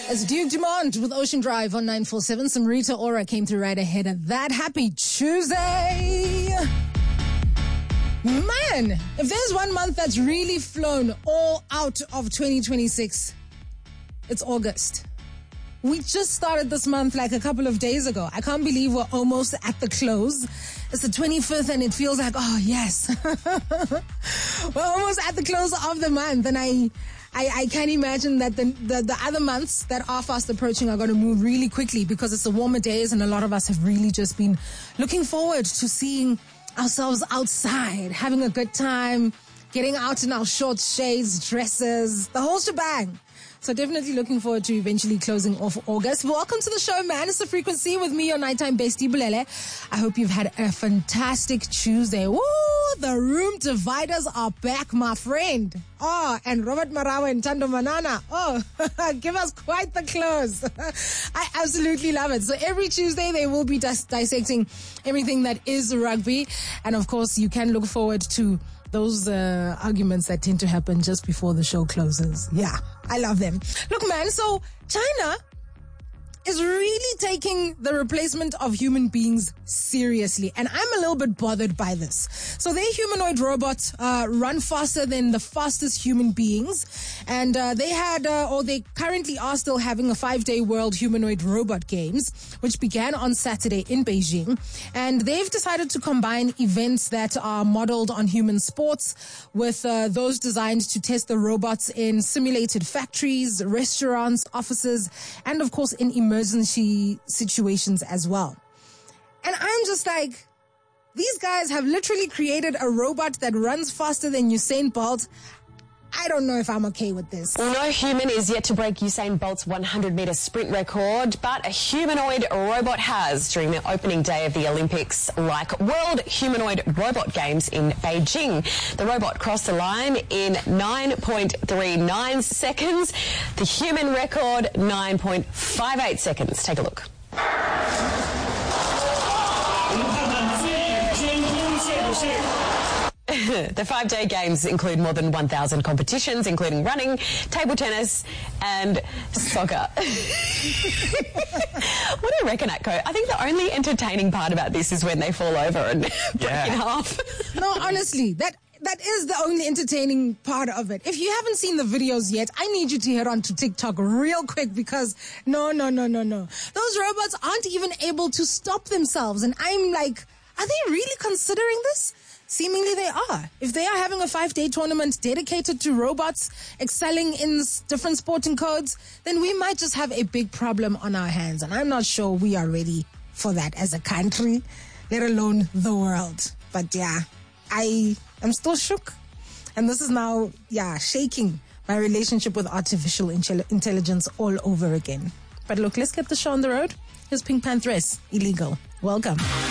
As Duke Dumont with Ocean Drive on 947, some Rita Ora came through right ahead of that. Happy Tuesday! Man, if there's one month that's really flown all out of 2026, it's August. We just started this month like a couple of days ago. I can't believe we're almost at the close. It's the 25th and it feels like, oh yes. We're almost at the close of the month, and I can't imagine that the other months that are fast approaching are going to move really quickly because it's the warmer days, and a lot of us have really just been looking forward to seeing ourselves outside, having a good time, getting out in our short shades, dresses, the whole shebang. So definitely looking forward to eventually closing off August. Welcome to the show, man. It's The Frequency with me, your nighttime bestie, Bulele. I hope you've had a fantastic Tuesday. Woo! The room dividers are back, my friend. Oh, and Robert Marawa and Tando Manana. Oh, give us quite the close. I absolutely love it. So every Tuesday they will be dissecting everything that is rugby. And of course, you can look forward to those arguments that tend to happen just before the show closes. Yeah, I love them. Look, man, so China is really taking the replacement of human beings seriously, and I'm a little bit bothered by this. So their humanoid robots run faster than the fastest human beings, and they currently are still having a 5-day World Humanoid Robot Games, which began on Saturday in Beijing, and they've decided to combine events that are modeled on human sports with those designed to test the robots in simulated factories, restaurants, offices, and of course in emergency situations as well. And I'm just like, these guys have literally created a robot that runs faster than Usain Bolt. I don't know if I'm okay with this. Well, no human is yet to break Usain Bolt's 100-metre sprint record, but a humanoid robot has during the opening day of the Olympics, like World Humanoid Robot Games in Beijing. The robot crossed the line in 9.39 seconds. The human record, 9.58 seconds. Take a look. The 5-day games include more than 1,000 competitions, including running, table tennis, and soccer. What do you reckon, Atko? I think the only entertaining part about this is when they fall over and break in half. No, honestly, that is the only entertaining part of it. If you haven't seen the videos yet, I need you to head on to TikTok real quick, because no. Those robots aren't even able to stop themselves. And I'm like, are they really considering this? Seemingly they are. If they are having a 5-day tournament dedicated to robots excelling in different sporting codes, then we might just have a big problem on our hands. And I'm not sure we are ready for that as a country, let alone the world. But yeah, I am still shook. And this is now, shaking my relationship with artificial intelligence all over again. But look, let's get the show on the road. Here's Pink Pantheress, Illegal. Welcome.